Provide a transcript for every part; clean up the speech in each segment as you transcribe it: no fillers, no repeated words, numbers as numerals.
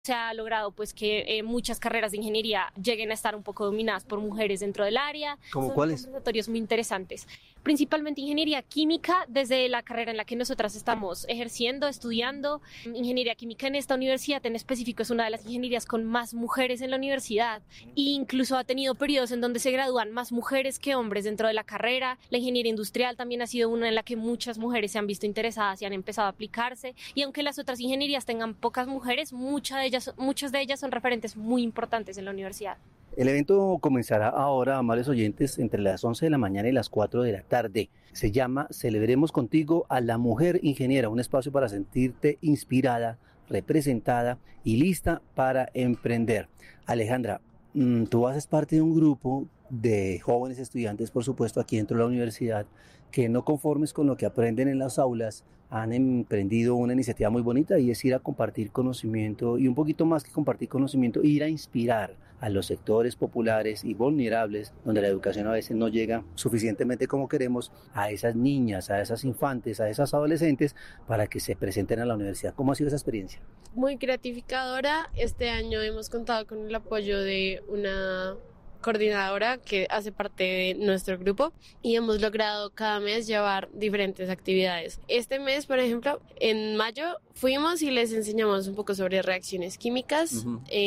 Se ha logrado pues que muchas carreras de ingeniería lleguen a estar un poco dominadas por mujeres dentro del área. ¿Cómo cuáles? Son conversatorios muy interesantes. Principalmente ingeniería química, desde la carrera en la que nosotras estamos ejerciendo, estudiando. Ingeniería química en esta universidad en específico es una de las ingenierías con más mujeres en la universidad e incluso ha tenido periodos en donde se gradúan más mujeres que hombres dentro de la carrera. La ingeniería industrial también ha sido una en la que muchas mujeres se han visto interesadas y han empezado a aplicarse, y aunque las otras ingenierías tengan pocas mujeres, muchas de ellas son referentes muy importantes en la universidad. El evento comenzará ahora, amables oyentes, entre las 11 de la mañana y las 4 de la tarde. Se llama Celebremos Contigo a la Mujer Ingeniera, un espacio para sentirte inspirada, representada y lista para emprender. Alejandra, tú haces parte de un grupo de jóvenes estudiantes, por supuesto, aquí dentro de la universidad, que no conformes con lo que aprenden en las aulas, han emprendido una iniciativa muy bonita y es ir a compartir conocimiento y un poquito más que compartir conocimiento, ir a inspirar a los sectores populares y vulnerables donde la educación a veces no llega suficientemente como queremos, a esas niñas, a esas infantes, a esas adolescentes para que se presenten a la universidad. ¿Cómo ha sido esa experiencia? Muy gratificadora. Este año hemos contado con el apoyo de una coordinadora que hace parte de nuestro grupo y hemos logrado cada mes llevar diferentes actividades. Este mes, por ejemplo, en mayo fuimos y les enseñamos un poco sobre reacciones químicas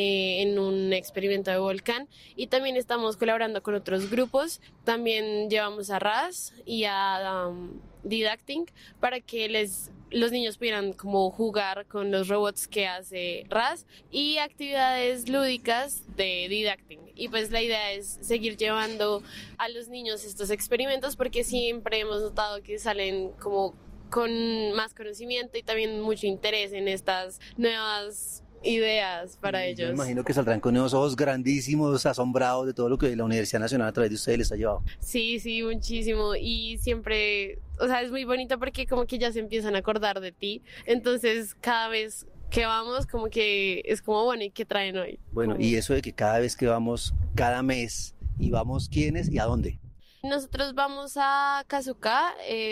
en un experimento de volcán, y también estamos colaborando con otros grupos. También llevamos a RAS y a Didacting para que los niños pudieran como jugar con los robots que hace RAS, y actividades lúdicas de Didacting. Y pues la idea es seguir llevando a los niños estos experimentos porque siempre hemos notado que salen como con más conocimiento y también mucho interés en estas nuevas ideas para ellos. Me imagino que saldrán con unos ojos grandísimos, asombrados de todo lo que la Universidad Nacional a través de ustedes les ha llevado. Sí, muchísimo, y siempre, o sea, es muy bonito porque como que ya se empiezan a acordar de ti, entonces cada vez que vamos como que es como, bueno, ¿y qué traen hoy? Bueno, y eso de que cada vez que vamos, cada mes, y vamos quiénes y a dónde. Nosotros vamos a Kazuka,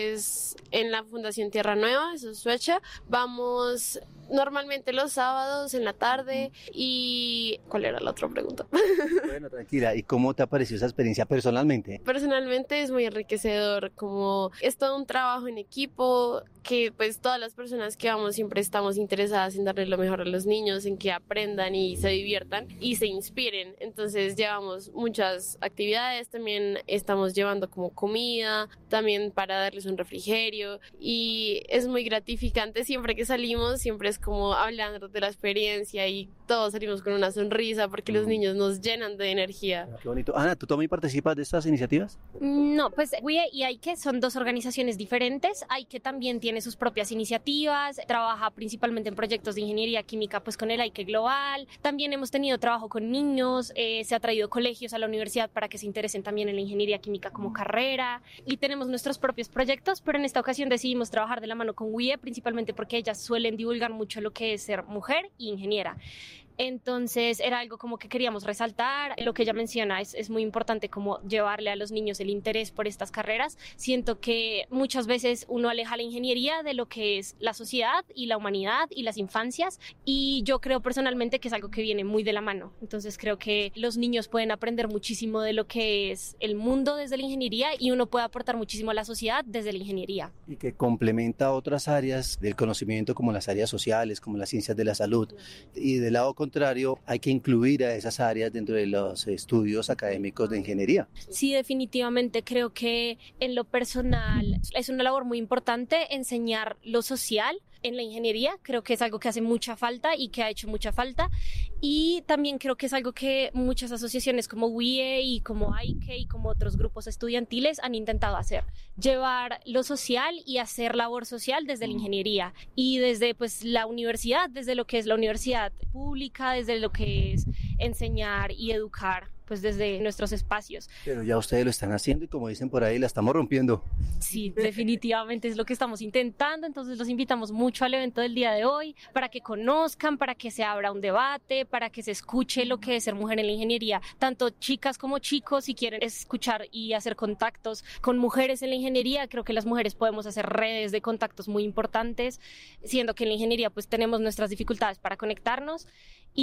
es en la Fundación Tierra Nueva, eso es Suecia. Vamos normalmente los sábados en la tarde. Y ¿cuál era la otra pregunta? Bueno, tranquila. ¿Y cómo te ha parecido esa experiencia personalmente? Personalmente es muy enriquecedor, como es todo un trabajo en equipo, que pues todas las personas que vamos siempre estamos interesadas en darle lo mejor a los niños, en que aprendan y se diviertan y se inspiren. Entonces llevamos muchas actividades, también estamos llevando como comida, también para darles un refrigerio, y es muy gratificante siempre que salimos, siempre es como hablando de la experiencia y todos salimos con una sonrisa porque los niños nos llenan de energía. Qué bonito. Ana, ¿tú también participas de estas iniciativas? No, pues WIE y AIKE son dos organizaciones diferentes. AIKE también tiene sus propias iniciativas, trabaja principalmente en proyectos de ingeniería química pues con el AIKE Global. También hemos tenido trabajo con niños, se ha traído colegios a la universidad para que se interesen también en la ingeniería química como carrera, y tenemos nuestros propios proyectos, pero en esta ocasión decidimos trabajar de la mano con WIE principalmente porque ellas suelen divulgar mucho lo que es ser mujer e ingeniera. Entonces era algo como que queríamos resaltar. Lo que ella menciona es muy importante, como llevarle a los niños el interés por estas carreras. Siento que muchas veces uno aleja la ingeniería de lo que es la sociedad y la humanidad y las infancias, y yo creo personalmente que es algo que viene muy de la mano. Entonces creo que los niños pueden aprender muchísimo de lo que es el mundo desde la ingeniería, y uno puede aportar muchísimo a la sociedad desde la ingeniería. Y que complementa otras áreas del conocimiento como las áreas sociales, como las ciencias de la salud, y del lado contrario, hay que incluir a esas áreas dentro de los estudios académicos de ingeniería. Sí, definitivamente creo que en lo personal es una labor muy importante enseñar lo social en la ingeniería. Creo que es algo que hace mucha falta y que ha hecho mucha falta, y también creo que es algo que muchas asociaciones como WIE y como AIKE y como otros grupos estudiantiles han intentado hacer, llevar lo social y hacer labor social desde la ingeniería y desde pues la universidad, desde lo que es la universidad pública, desde lo que es enseñar y educar pues desde nuestros espacios. Pero ya ustedes lo están haciendo y como dicen por ahí, la estamos rompiendo. Sí, definitivamente es lo que estamos intentando, entonces los invitamos mucho al evento del día de hoy para que conozcan, para que se abra un debate, para que se escuche lo que es ser mujer en la ingeniería, tanto chicas como chicos. Si quieren escuchar y hacer contactos con mujeres en la ingeniería, creo que las mujeres podemos hacer redes de contactos muy importantes, siendo que en la ingeniería pues tenemos nuestras dificultades para conectarnos.